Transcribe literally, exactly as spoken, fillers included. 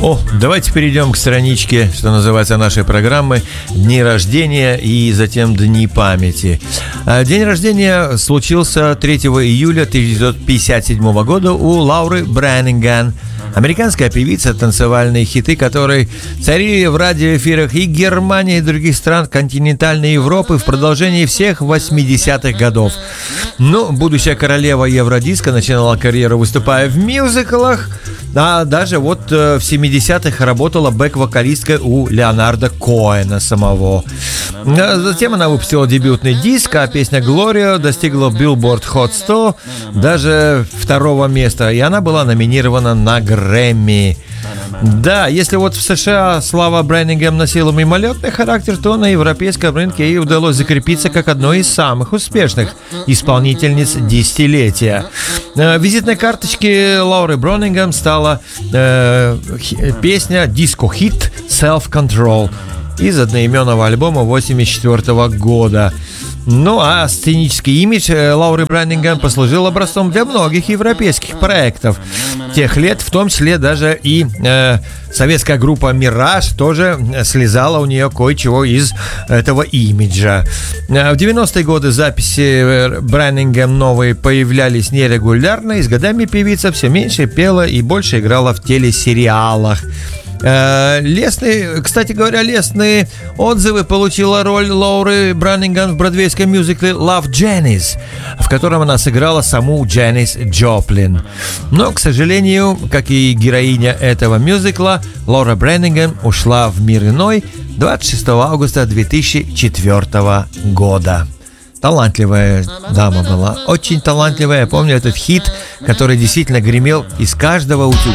О, давайте перейдем к страничке, что называется, нашей программы «Дни рождения» и затем «Дни памяти». День рождения случился третьего июля тысяча девятьсот пятьдесят седьмого года у Лауры Бреннинган. Американская певица, танцевальные хиты, которые царили в радиоэфирах и Германии, и других стран континентальной Европы в продолжении всех восьмидесятых годов. Но будущая королева евродиска начинала карьеру, выступая в мюзиклах, а даже вот в семидесятых работала бэк-вокалисткой у Леонарда Коэна самого. Затем она выпустила дебютный диск, а песня «Gloria» достигла Billboard Hot сто, даже второго места, и она была номинирована на Грэмми. Да, если вот в США слава Бреннингем носила мимолетный характер, то на европейском рынке ей удалось закрепиться как одной из самых успешных исполнительниц десятилетия. Визитной карточкой Лауры Бреннингем стала э, песня диско-хит «Self-Control» из одноименного альбома восемьдесят четвёртого года. Ну а сценический имидж Лауры Бреннингем послужил образцом для многих европейских проектов тех лет, в том числе даже и э, советская группа «Мираж» тоже слезала у нее кое-чего из этого имиджа. В девяностые годы записи Бреннингем новые появлялись нерегулярно, и с годами певица все меньше пела и больше играла в телесериалах. Лестные, кстати говоря, лестные отзывы получила роль Лауры Бреннингем в бродвейском мюзикле «Love Janis», в котором она сыграла саму Дженнис Джоплин. Но, к сожалению, как и героиня этого мюзикла, Лаура Бреннингем ушла в мир иной двадцать шестого августа две тысячи четвёртого года. Талантливая дама была, очень талантливая. Я помню этот хит, который действительно гремел из каждого утюга.